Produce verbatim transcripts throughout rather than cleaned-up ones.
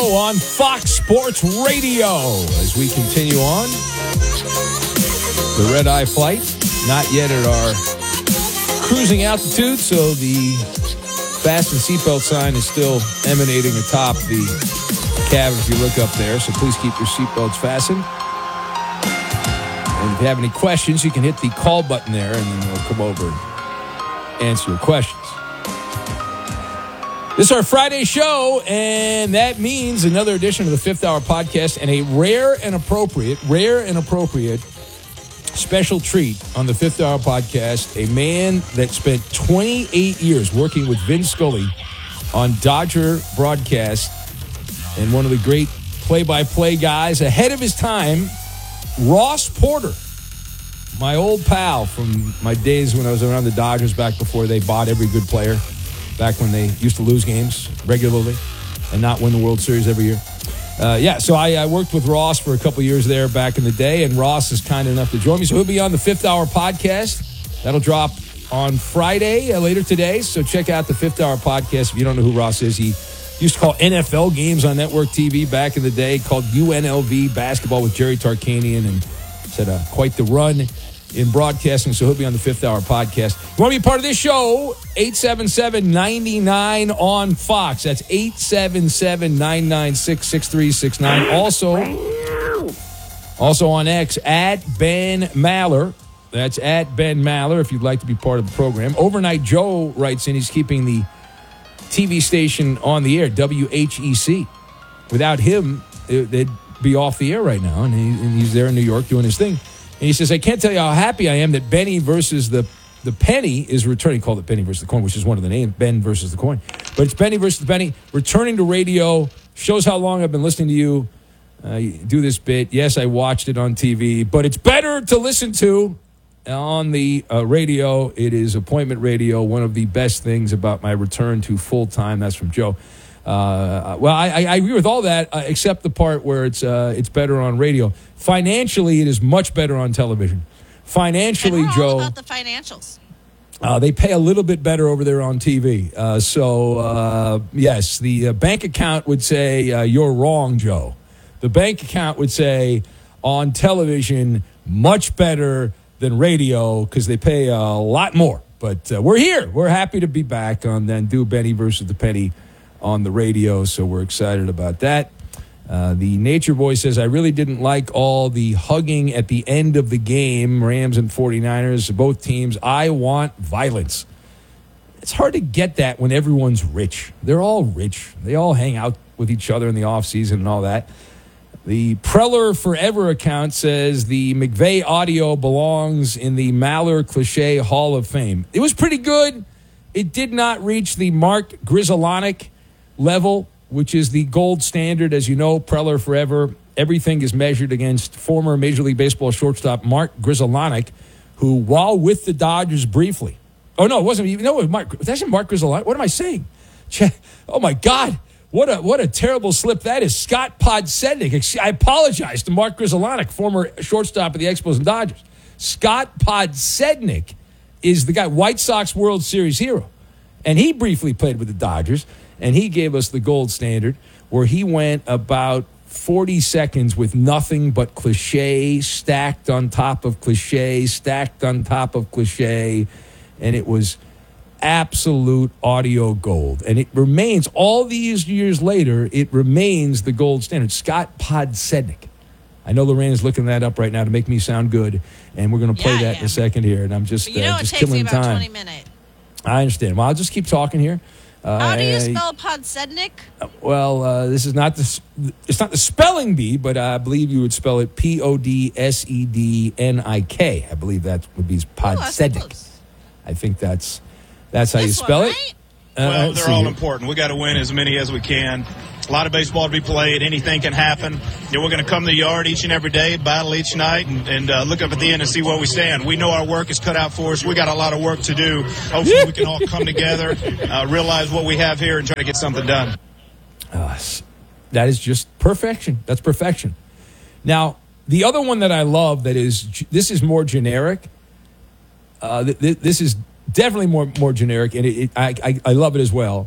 Show on Fox Sports Radio. As we continue on, the red-eye flight, not yet at our cruising altitude, so the fasten seatbelt sign is still emanating atop the cabin if you look up there, so please keep your seatbelts fastened. And if you have any questions, you can hit the call button there, and then we'll come over and answer your questions. This is our Friday show, and that means another edition of the Fifth Hour Podcast and a rare and appropriate, rare and appropriate special treat on the Fifth Hour Podcast. A man that spent twenty-eight years working with Vin Scully on Dodger broadcast and one of the great play-by-play guys ahead of his time, Ross Porter, my old pal from my days when I was around the Dodgers back before they bought every good player. Back when they used to lose games regularly and not win the World Series every year. Uh, yeah, so I, I worked with Ross for a couple years there back in the day, and Ross is kind enough to join me. So he'll be on the Fifth Hour Podcast. That'll drop on Friday, uh, later today. So check out the Fifth Hour Podcast if you don't know who Ross is. He used to call N F L games on network T V back in the day, called U N L V basketball with Jerry Tarkanian, and said uh, quite the run in broadcasting, so he'll be on the Fifth Hour Podcast. You want to be part of this show? eight seven seven, nine nine on Fox. That's eight seven seven, nine nine six, six three six nine. Also, also on X, at Ben Maller. That's at Ben Maller if you'd like to be part of the program. Overnight Joe writes in, he's keeping the T V station on the air, W H E C. Without him, it, they'd be off the air right now, and, he, and he's there in New York doing his thing. And he says, I can't tell you how happy I am that Benny versus the, the Penny is returning. He called it Penny versus the Coin, which is one of the names, Ben versus the Coin. But it's Benny versus the Penny, returning to radio. Shows how long I've been listening to you. Uh, you do this bit. Yes, I watched it on T V, but it's better to listen to on the uh, radio. It is appointment radio, one of the best things about my return to full-time. That's from Joe. Uh, well, I, I agree with all that, uh, except the part where it's uh, it's better on radio. Financially, it is much better on television. Financially, and we're Joe, all about the financials. Uh, they pay a little bit better over there on T V. Uh, so, uh, yes, the uh, bank account would say, uh, you're wrong, Joe. The bank account would say, on television, much better than radio because they pay a lot more. But uh, we're here. We're happy to be back on then do Benny versus the Penny on the radio, so we're excited about that. Uh, the Nature Boy says, I really didn't like all the hugging at the end of the game, Rams and forty-niners, both teams. I want violence. It's hard to get that when everyone's rich. They're all rich. They all hang out with each other in the offseason and all that. The Preller Forever account says the McVay audio belongs in the Maller Cliche Hall of Fame. It was pretty good. It did not reach the Mark Grizzolonic level, which is the gold standard. As you know, Preller Forever, everything is measured against former Major League Baseball shortstop Mark Grizzolonic, who, while with the Dodgers briefly, oh, no, it wasn't even, no, it was Mark, that's Mark Grizzolonic. What am I saying? Oh, my God. What a what a terrible slip that is. Scott Podsednik. I apologize to Mark Grizzolonic, former shortstop of the Expos and Dodgers. Scott Podsednik is the guy, White Sox World Series hero. And he briefly played with the Dodgers, and he gave us the gold standard where he went about forty seconds with nothing but cliche stacked on top of cliche, stacked on top of cliche, and it was absolute audio gold. And it remains, all these years later, it remains the gold standard. Scott Podsednik. I know Lorraine is looking that up right now to make me sound good, and we're going to play yeah, that in a second here. And I'm just, but you uh, know, just it takes killing me about time. twenty minutes. I understand. Well, I'll just keep talking here. Uh, How do you I, spell Podsednik? Well, uh, this is not the it's not the spelling bee, but I believe you would spell it P O D S E D N I K. I believe that would be Podsednik. I think that's that's how this you spell one, it. Right? Uh, well, they're all here. important. We got to win as many as we can. A lot of baseball to be played. Anything can happen. You know, we're going to come to the yard each and every day, battle each night, and, and uh, look up at the end and see where we stand. We know our work is cut out for us. We got a lot of work to do. Hopefully we can all come together, uh, realize what we have here, and try to get something done. Uh, that is just perfection. That's perfection. Now, the other one that I love that is, this is more generic. Uh, th- th- this is definitely more more generic, and it, it, I, I I love it as well.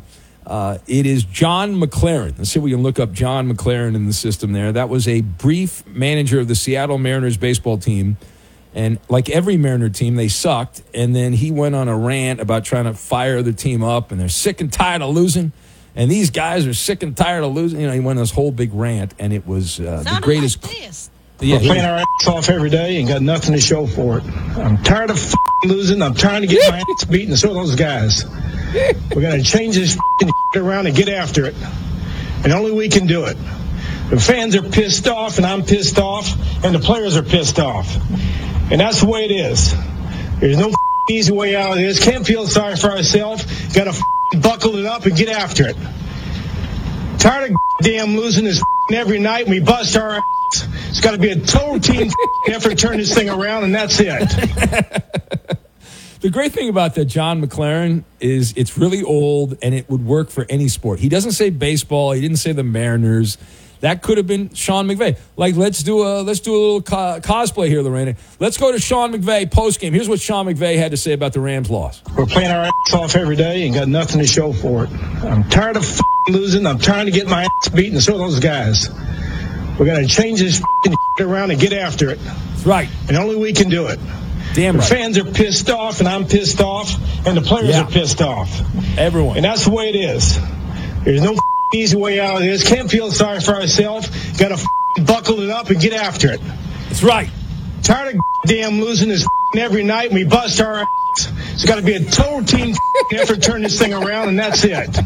Uh, it is John McLaren. Let's see if we can look up John McLaren in the system there. That was a brief manager of the Seattle Mariners baseball team. And like every Mariner team, they sucked. And then he went on a rant about trying to fire the team up. And they're sick and tired of losing. And these guys are sick and tired of losing. You know, he went on this whole big rant. And it was uh, the greatest. Like this. Yeah, We're playing our ass off every day and got nothing to show for it. I'm tired of f***ing losing. I'm trying to get my ass beaten, and so are those guys. We're going to change this f***ing shit around and get after it. And only we can do it. The fans are pissed off, and I'm pissed off, and the players are pissed off. And that's the way it is. There's no f***ing easy way out of this. Can't feel sorry for ourselves. Got to f***ing buckle it up and get after it. Tired of damn losing this f***ing every night, and we bust our ass. It's got to be a total team effort to turn this thing around, and that's it. The great thing about that John McLaren is it's really old, and it would work for any sport. He doesn't say baseball. He didn't say the Mariners. That could have been Sean McVay. Like, let's do a let's do a little co- cosplay here, Lorena. Let's go to Sean McVay postgame. Here's what Sean McVay had to say about the Rams' loss. We're playing our ass off every day and got nothing to show for it. I'm tired of f***ing losing. I'm trying to get my ass beaten, and so are those guys. We're going to change this f***ing shit around and get after it. That's right. And only we can do it. Damn the right. fans are pissed off, and I'm pissed off, and the players Yeah. are pissed off. Everyone. And that's the way it is. There's no f***ing easy way out of this. Can't feel sorry for ourselves. Got to f***ing buckle it up and get after it. That's right. Tired of damn losing this f***ing every night, and we bust our ass. It's got to be a total team f***ing effort to turn this thing around, and that's it.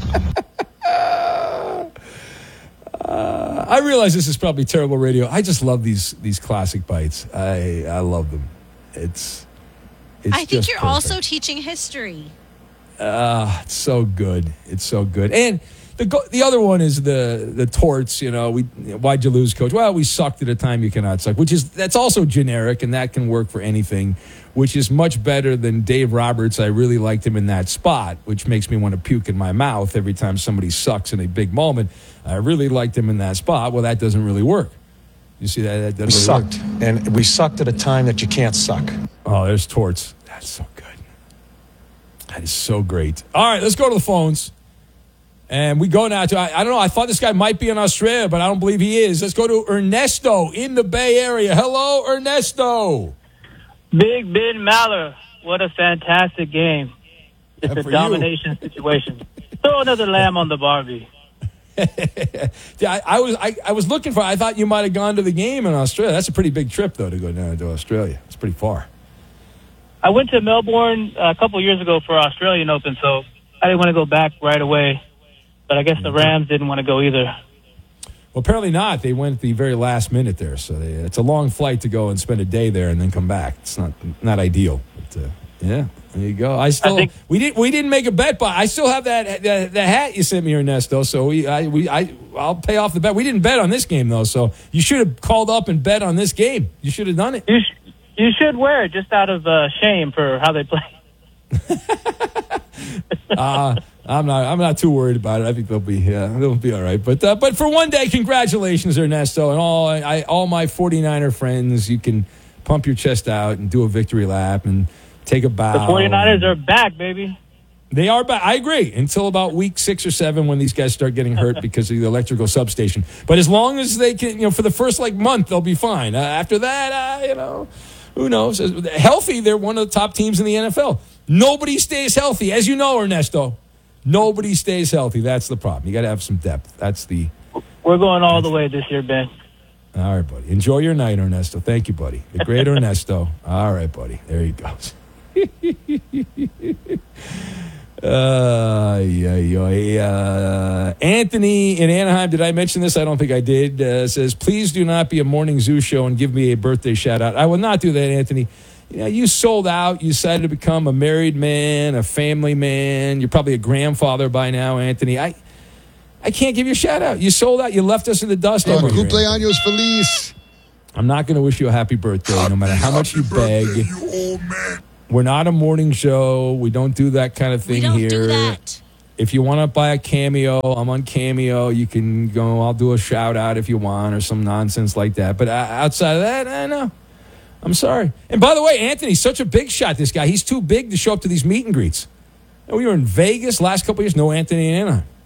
Uh, I realize this is probably terrible radio. I just love these these classic bites. I I love them. It's it's I think just you're perfect. also teaching history. Uh, it's so good. It's so good. And the go- the other one is the the torts. You know, we why'd you lose, coach? Well, we sucked at a time you cannot suck, which is that's also generic, and that can work for anything. Which is much better than Dave Roberts. I really liked him in that spot, which makes me want to puke in my mouth every time somebody sucks in a big moment. I really liked him in that spot. Well, that doesn't really work. You see that? that We doesn't really sucked, work. and we sucked at a time that you can't suck. Oh, there's torts. That's so good. That is so great. All right, let's go to the phones. And we go now to, I, I don't know, I thought this guy might be in Australia, but I don't believe he is. Let's go to Ernesto in the Bay Area. Hello, Ernesto. Big Ben Maller, what a fantastic game. It's And a for domination situation. Throw another lamb on the Barbie. Yeah, I, I was I, I was looking for, I thought you might have gone to the game in Australia. That's a pretty big trip, though, to go down to Australia. It's pretty far. I went to Melbourne a couple of years ago for Australian Open, so I didn't want to go back right away. But I guess the Rams didn't want to go either. Well, apparently not. They went at the very last minute there, so they, it's a long flight to go and spend a day there and then come back. It's not not ideal. But, uh, yeah, there you go. I still I think- we didn't we didn't make a bet, but I still have that that, that hat you sent me, Ernesto. So we I we I I'll pay off the bet. We didn't bet on this game though, so you should have called up and bet on this game. You should have done it. You, sh- you should wear it just out of uh, shame for how they play. uh, I'm not. I'm not too worried about it. I think they'll be. Yeah, they'll be all right. But uh, but for one day, congratulations, Ernesto, and all I, all my forty-niner friends. You can pump your chest out and do a victory lap and take a bow. The forty-niners are back, baby. They are back. I agree. Until about week six or seven, when these guys start getting hurt because of the electrical substation. But as long as they can, you know, for the first like month, they'll be fine. Uh, after that, uh, you know, who knows? Healthy, they're one of the top teams in the N F L. Nobody stays healthy, as you know, Ernesto. Nobody stays healthy. That's the problem. You got to have some depth. That's the. We're going all the way this year, Ben. All right, buddy. Enjoy your night, Ernesto. Thank you, buddy. The great Ernesto. All right, buddy. There he goes. uh, yeah, yeah, uh, Anthony in Anaheim, did I mention this? I don't think I did. Uh, says, please do not be a morning zoo show and give me a birthday shout out. I will not do that, Anthony. You know, you sold out. You decided to become a married man, a family man. You're probably a grandfather by now, Anthony. I I can't give you a shout out. You sold out. You left us in the dust. Oh, everywhere. cumpleaños feliz. I'm not going to wish you a happy birthday, no matter how much you beg. You old man. We're not a morning show. We don't do that kind of thing We don't here. do that. If you want to buy a Cameo, I'm on Cameo. You can go, I'll do a shout out if you want or some nonsense like that. But uh, outside of that, I know. I'm sorry. And by the way, Anthony's such a big shot, this guy. He's too big to show up to these meet and greets. We were in Vegas last couple of years. No Anthony in Anaheim.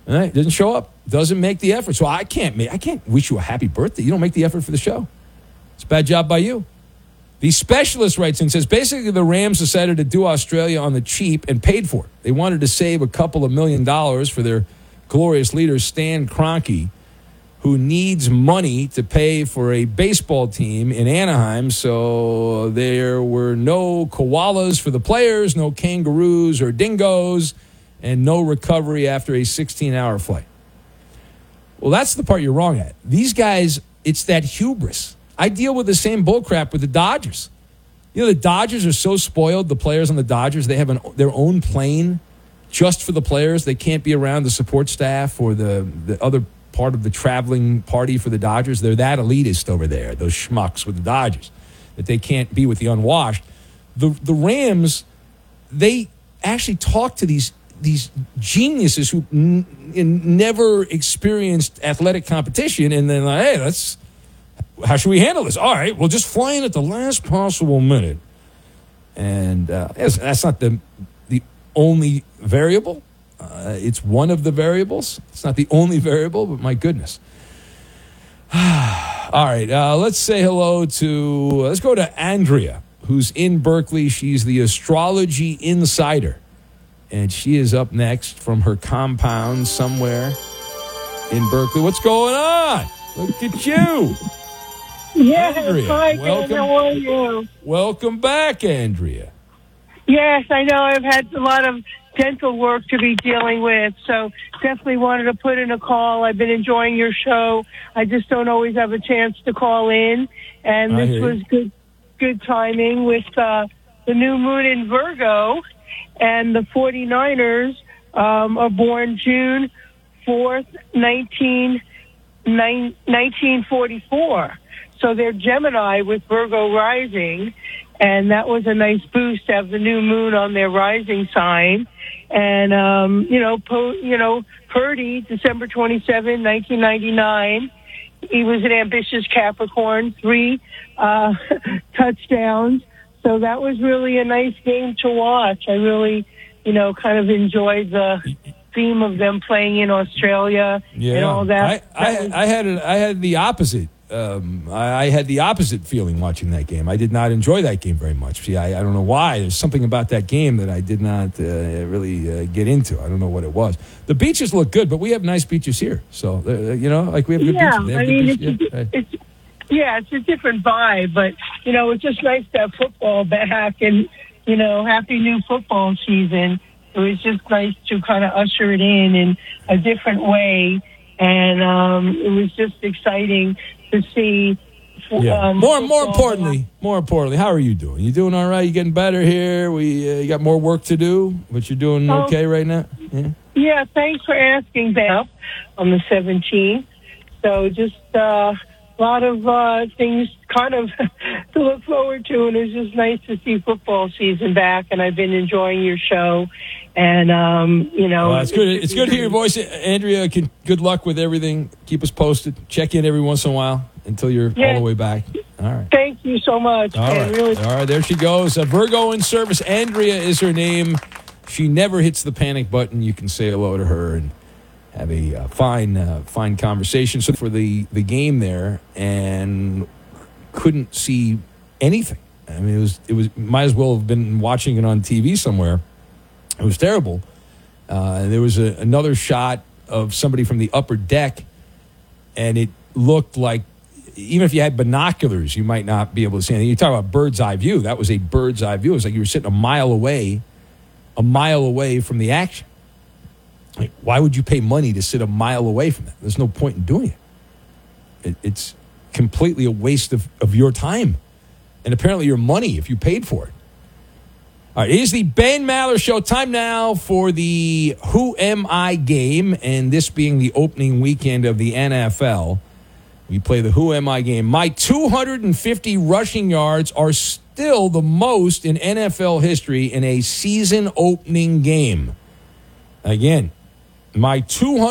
All right, doesn't show up, doesn't make the effort. So I can't make, I can't wish you a happy birthday. You don't make the effort for the show. It's a bad job by you. The specialist writes in and says, basically the Rams decided to do Australia on the cheap and paid for it. They wanted to save a couple of million dollars for their glorious leader, Stan Kroenke, who needs money to pay for a baseball team in Anaheim. So there were no koalas for the players, no kangaroos or dingoes, and no recovery after a sixteen-hour flight. Well, that's the part you're wrong at. These guys, it's that hubris. I deal with the same bullcrap with the Dodgers. You know, the Dodgers are so spoiled, the players on the Dodgers, they have an, their own plane just for the players. They can't be around the support staff or the, the other part of the traveling party for the Dodgers. They're that elitist over there, those schmucks with the Dodgers, that they can't be with the unwashed. The the Rams, they actually talk to these these geniuses who n- n- never experienced athletic competition, and then like, hey, let's how should we handle this? All right, we'll just fly in at the last possible minute, and uh, that's, that's not the the only variable. Uh, it's one of the variables. It's not the only variable, but my goodness. All right, uh, let's say hello to, let's go to Andrea, who's in Berkeley. She's the astrology insider, and she is up next from her compound somewhere in Berkeley. What's going on? Look at you. Yes, Andrea, hi, welcome. Dan, how are you? Welcome back, Andrea. Yes, I know I've had a lot of dental work to be dealing with, so definitely wanted to put in a call. I've been enjoying your show. I just don't always have a chance to call in, and I this hear was you. good good timing with uh, the new moon in Virgo, and the 49ers um, are born June fourth, nineteen forty-four. So they're Gemini with Virgo rising, and that was a nice boost to have the new moon on their rising sign. And, um, you know, po- you know, Purdy, December twenty-seventh, nineteen ninety-nine, he was an ambitious Capricorn, three uh, touchdowns. So that was really a nice game to watch. I really, you know, kind of enjoyed the theme of them playing in Australia Yeah, and all that. I, that was- I, I had a, I had the opposite. Um, I, I had the opposite feeling watching that game. I did not enjoy that game very much. See, I, I don't know why. There's something about that game that I did not uh, really uh, get into. I don't know what it was. The beaches look good, but we have nice beaches here. So uh, you know, like we have good yeah, beaches. They have I good mean, beaches. it's, Yeah. a, it's yeah, it's a different vibe, but you know, it's just nice to have football back, and you know, happy new football season. It was just nice to kind of usher it in in a different way, and um, it was just exciting to see. Yeah. Um, more, more football. importantly, more importantly, how are you doing? You doing all right? You getting better here? We uh, you got more work to do, but you're doing Oh. okay right now. Yeah. Yeah, thanks for asking, Beth, on the seventeenth. So just uh, a lot of uh, things kind of to look forward to, and it's just nice to see football season back, and I've been enjoying your show. And, um, you know... Well, it's good. It's good to hear your voice, Andrea. Can, good luck with everything. Keep us posted. Check in every once in a while until you're Yeah. all the way back. All right. Thank you so much. All man. right. Really- All right. There she goes. A Virgo in service. Andrea is her name. She never hits the panic button. You can say hello to her and have a uh, fine, uh, fine conversation. So for the, the game there, and couldn't see anything. I mean, it was it was might as well have been watching it on T V somewhere. It was terrible. Uh, there was a, another shot of somebody from the upper deck, and it looked like, even if you had binoculars, you might not be able to see anything. You talk about bird's eye view. That was a bird's eye view. It was like you were sitting a mile away, a mile away from the action. Like, why would you pay money to sit a mile away from that? There's no point in doing it. it it's completely a waste of, of your time, and apparently your money if you paid for it. All right, it is the Ben Maller Show. Time now for the Who Am I game, and this being the opening weekend of the N F L, we play the Who Am I game. My two hundred fifty rushing yards are still the most in N F L history in a season opening game. Again, my two hundred